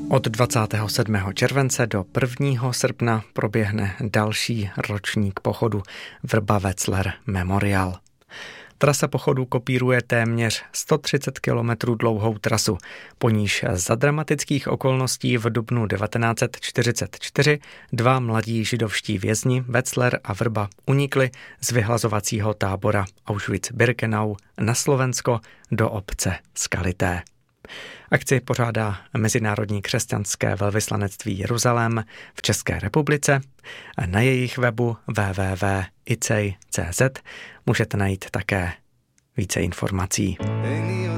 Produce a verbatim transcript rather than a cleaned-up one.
Od dvacátého sedmého července do prvního srpna proběhne další ročník pochodu Vrba Wetzlar Memorial. Trasa pochodu kopíruje téměř sto třicet kilometrů dlouhou trasu, po níž za dramatických okolností v dubnu devatenáct set čtyřicet čtyři dva mladí židovští vězni Wetzlar a Vrba unikli z vyhlazovacího tábora Auschwitz-Birkenau na Slovensko do obce Skalité. Akci pořádá Mezinárodní křesťanské velvyslanectví Jeruzalém v České republice a na jejich webu w w w tečka i c e tečka c z můžete najít také více informací.